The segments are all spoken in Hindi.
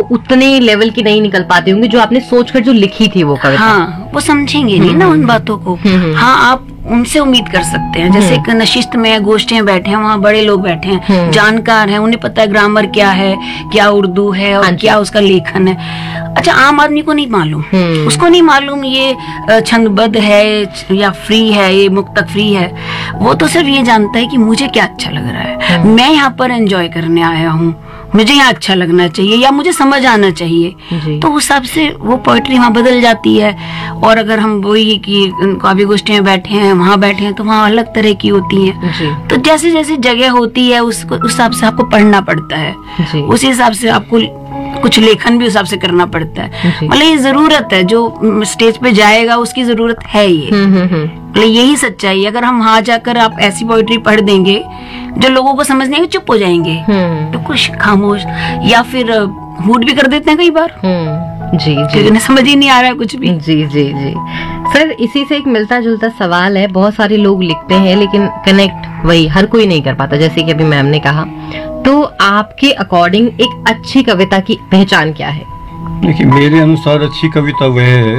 उतने लेवल की नहीं निकल पाते होंगे जो आपने सोचकर जो लिखी थी वो कविता। हाँ, वो समझेंगे नहीं ना उन बातों को। हाँ, आप उनसे उम्मीद कर सकते हैं, जैसे एक नशिस्त में गोष्ठियां बैठे हैं, वहाँ बड़े लोग बैठे हैं, जानकार हैं, उन्हें पता है ग्रामर क्या है, क्या उर्दू है और क्या उसका लेखन है। अच्छा, आम आदमी को नहीं मालूम, उसको नहीं मालूम ये छंदबद्ध है या फ्री है, ये मुक्तक फ्री है। वो तो सिर्फ ये जानता है कि मुझे क्या अच्छा लग रहा है, मैं यहाँ पर एंजॉय करने आया हूँ, मुझे यहाँ अच्छा लगना चाहिए या मुझे समझ आना चाहिए। तो उस हिसाब से वो पोएट्री वहाँ बदल जाती है। और अगर हम वही कि काव्य गोष्ठी में बैठे हैं, वहाँ बैठे हैं, तो वहाँ अलग तरह की होती है। तो जैसे जैसे जगह होती है उस हिसाब से आपको पढ़ना पड़ता है, उसी हिसाब से आपको कुछ लेखन भी उस हिसाब से करना पड़ता है। मतलब ये जरूरत है, जो स्टेज पे जाएगा उसकी जरूरत है ये। मतलब यही सच्चाई है। अगर हम वहां जाकर आप ऐसी पोएट्री पढ़ देंगे जो लोगों को समझ नहीं आएगी, चुप हो जाएंगे, तो कुछ खामोश, या फिर हूट भी कर देते हैं कई बार। जी जी, उन्हें समझ ही नहीं आ रहा है कुछ भी। जी जी जी सर, इसी से एक मिलता जुलता सवाल है। बहुत सारे लोग लिखते हैं लेकिन कनेक्ट वही हर कोई नहीं कर पाता, जैसे कि अभी मैम ने कहा। तो आपके अकॉर्डिंग एक अच्छी कविता की पहचान क्या है? देखिए, मेरे अनुसार अच्छी कविता वह है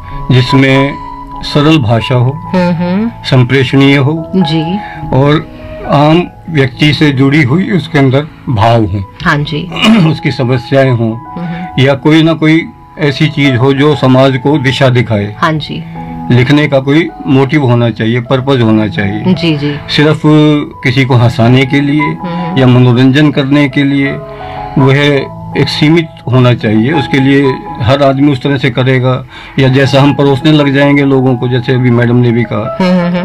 जिसमें सरल भाषा हो, संप्रेषणीय हो जी, और आम व्यक्ति से जुड़ी हुई उसके अंदर भाव हो। हाँ जी। उसकी समस्याएं हो या कोई ना कोई ऐसी चीज हो जो समाज को दिशा दिखाए। हाँ जी। लिखने का कोई मोटिव होना चाहिए, पर्पज होना चाहिए। जी जी। सिर्फ किसी को हंसाने के लिए या मनोरंजन करने के लिए वह एक सीमित होना चाहिए। उसके लिए हर आदमी उस तरह से करेगा या जैसा हम परोसने लग जाएंगे लोगों को, जैसे अभी मैडम ने भी कहा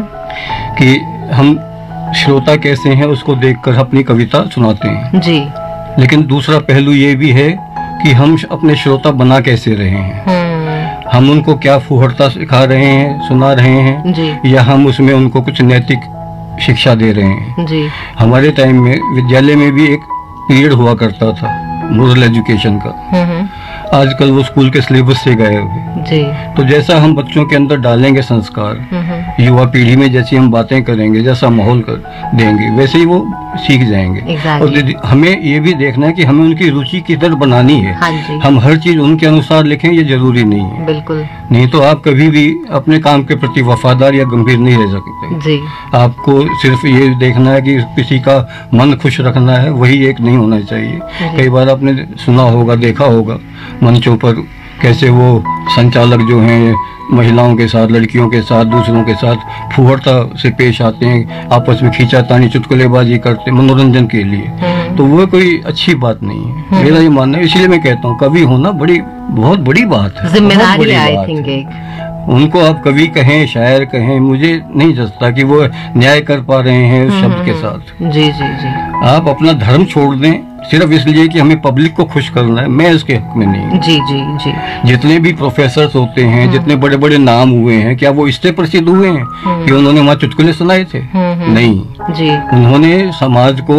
कि हम श्रोता कैसे हैं उसको देखकर अपनी कविता सुनाते हैं जी। लेकिन दूसरा पहलू ये भी है कि हम अपने श्रोता बना कैसे रहे हैं। हम उनको क्या फुहरता सिखा रहे हैं, सुना रहे हैं जी। या हम उसमें उनको कुछ नैतिक शिक्षा दे रहे हैं जी। हमारे टाइम में विद्यालय में भी एक पीरियड हुआ करता था मोरल एजुकेशन का। आजकल वो स्कूल के सिलेबस से गए हुए जी। तो जैसा हम बच्चों के अंदर डालेंगे संस्कार, युवा पीढ़ी में जैसी हम बातें करेंगे, जैसा माहौल कर देंगे, वैसे ही वो सीख जाएंगे। और हमें ये भी देखना है कि हमें उनकी रुचि किधर बनानी है। हाँ जी। हम हर चीज उनके अनुसार लिखें ये जरूरी नहीं है। बिल्कुल नहीं तो आप कभी भी अपने काम के प्रति वफादार या गंभीर नहीं रह सकते जी। आपको सिर्फ ये देखना है कि किसी का मन खुश रखना है, वही एक नहीं होना चाहिए। कई बार आपने सुना होगा, देखा होगा मंचों पर कैसे वो संचालक जो हैं महिलाओं के साथ, लड़कियों के साथ, दूसरों के साथ फुहरता से पेश आते हैं, आपस में खींचातानी चुटकुलेबाजी करते हैं मनोरंजन के लिए। तो वो कोई अच्छी बात नहीं है, मेरा ये मानना है। इसलिए मैं कहता हूँ कवि होना बहुत बड़ी बात है, जिम्मेदारी है आई थिंक एक। उनको आप कवि कहें, शायर कहें, मुझे नहीं जचता कि वो न्याय कर पा रहे हैं उस शब्द के साथ। जी जी जी। आप अपना धर्म छोड़ दें सिर्फ इसलिए कि हमें पब्लिक को खुश करना है, मैं इसके हक में नहीं। जी जी जी। जितने भी प्रोफेसर होते हैं, जितने बड़े बड़े नाम हुए हैं, क्या वो इससे प्रसिद्ध हुए हैं कि उन्होंने वहाँ चुटकुले सुनाए थे? नहीं जी। उन्होंने समाज को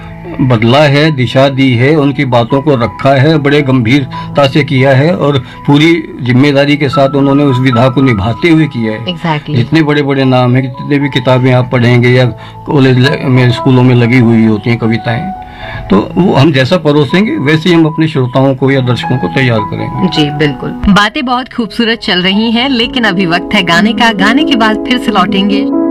बदला है, दिशा दी है, उनकी बातों को रखा है, बड़े गंभीरता से किया है और पूरी जिम्मेदारी के साथ उन्होंने उस विधा को निभाते हुए किया है। Exactly. जितने बड़े बड़े नाम है, जितने भी किताबें आप पढ़ेंगे या कॉलेज में, स्कूलों में लगी हुई होती हैं कविताएं, तो वो हम जैसा परोसेंगे वैसे ही हम अपने श्रोताओं को या दर्शकों को तैयार करेंगे। जी बिल्कुल। बातें बहुत खूबसूरत चल रही हैं, लेकिन अभी वक्त है गाने का। गाने के बाद फिर से लौटेंगे।